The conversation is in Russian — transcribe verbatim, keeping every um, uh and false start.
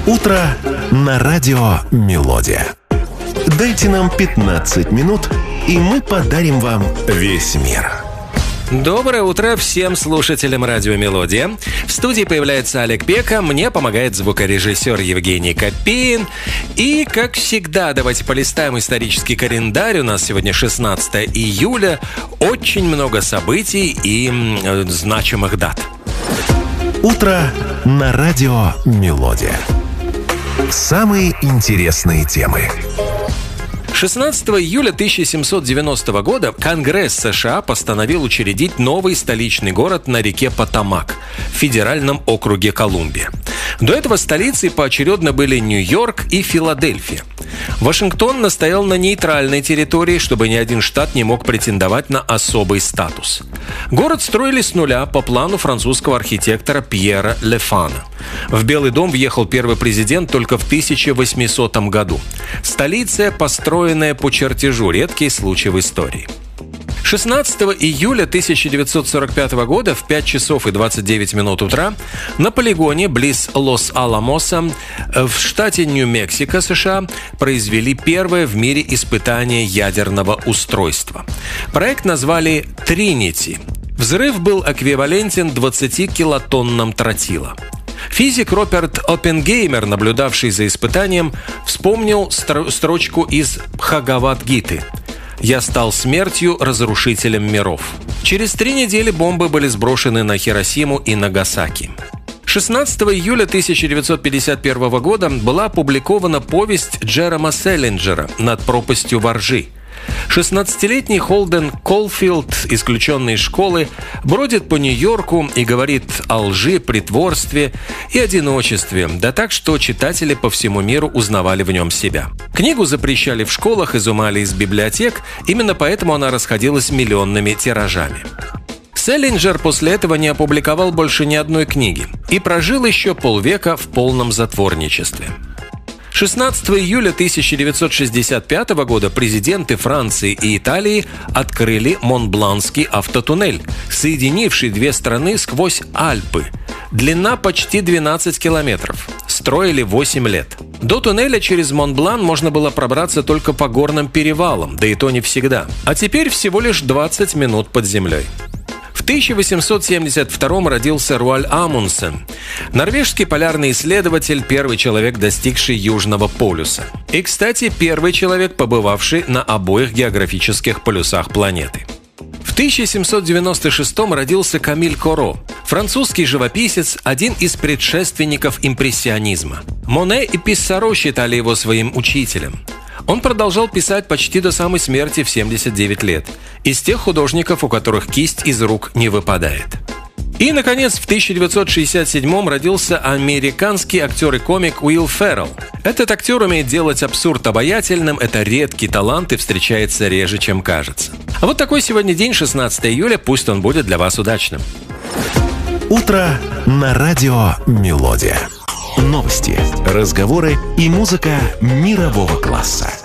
Утро на радио «Мелодия». Дайте нам пятнадцать минут, и мы подарим вам весь мир. Доброе утро всем слушателям радио «Мелодия». В студии появляется Олег Пека, мне помогает звукорежиссер Евгений Копеин. И, как всегда, давайте полистаем исторический календарь. У нас сегодня шестнадцатое июля. Очень много событий и э, значимых дат. Утро на радио «Мелодия». Самые интересные темы. шестнадцатого июля тысяча семьсот девяностого года Конгресс США постановил учредить новый столичный город на реке Потомак в федеральном округе Колумбия. До этого столицей поочередно были Нью-Йорк и Филадельфия. Вашингтон настоял на нейтральной территории, чтобы ни один штат не мог претендовать на особый статус. Город строили с нуля по плану французского архитектора Пьера Лефана. В Белый дом въехал первый президент только в тысяча восьмисотом году. Столица, построенная по чертежу, редкий случай в истории. шестнадцатого июля тысяча девятьсот сорок пятого года в пять часов и двадцать девять минут утра на полигоне близ Лос-Аламоса в штате Нью-Мексико, США, произвели первое в мире испытание ядерного устройства. Проект назвали «Тринити». Взрыв был эквивалентен двадцати килотоннам тротила. Физик Роберт Оппенгеймер, наблюдавший за испытанием, вспомнил стро- строчку из Бхагавад-гиты: «Я стал смертью, разрушителем миров». Через три недели бомбы были сброшены на Хиросиму и Нагасаки. шестнадцатого июля тысяча девятьсот пятьдесят первого года была опубликована повесть Джерома Селлинджера «Над пропастью во ржи». шестнадцатилетний Холден Колфилд, исключенный из школы, бродит по Нью-Йорку и говорит о лжи, притворстве и одиночестве, да так, что читатели по всему миру узнавали в нем себя. Книгу запрещали в школах, изымали из библиотек, именно поэтому она расходилась миллионными тиражами. Селлинджер после этого не опубликовал больше ни одной книги и прожил еще полвека в полном затворничестве. шестнадцатого июля тысяча девятьсот шестьдесят пятого года президенты Франции и Италии открыли Монбланский автотуннель, соединивший две страны сквозь Альпы. Длина почти двенадцать километров. Строили восемь лет. До туннеля через Монблан можно было пробраться только по горным перевалам, да и то не всегда. А теперь всего лишь двадцать минут под землей. В тысяча восемьсот семьдесят втором родился Руаль Амундсен, норвежский полярный исследователь, первый человек, достигший Южного полюса. И, кстати, первый человек, побывавший на обоих географических полюсах планеты. В тысяча семьсот девяносто шестом родился Камиль Коро, французский живописец, один из предшественников импрессионизма. Моне и Писсаро считали его своим учителем. Он продолжал писать почти до самой смерти в семьдесят девять лет. Из тех художников, у которых кисть из рук не выпадает. И, наконец, в тысяча девятьсот шестьдесят седьмом родился американский актер и комик Уилл Феррелл. Этот актер умеет делать абсурд обаятельным, это редкий талант и встречается реже, чем кажется. А вот такой сегодня день, шестнадцатого июля, пусть он будет для вас удачным. Утро на радио «Мелодия». Новости, разговоры и музыка мирового класса.